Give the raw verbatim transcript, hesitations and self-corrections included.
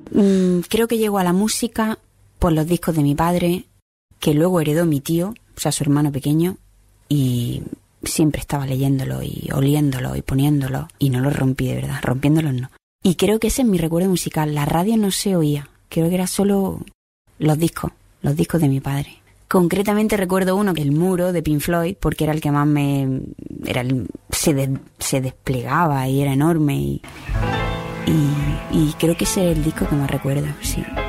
Mm, creo que llego a la música por los discos de mi padre, que luego heredó mi tío, o sea, su hermano pequeño, y siempre estaba leyéndolo y oliéndolo y poniéndolo, y no lo rompí de verdad, rompiéndolos no. Y creo que ese es mi recuerdo musical. La radio no se oía, creo que era solo los discos, los discos de mi padre. Concretamente recuerdo uno, El Muro, de Pink Floyd, porque era el que más me... era el, se, de, se desplegaba y era enorme, y, y, y creo que ese es el disco que más recuerdo, sí.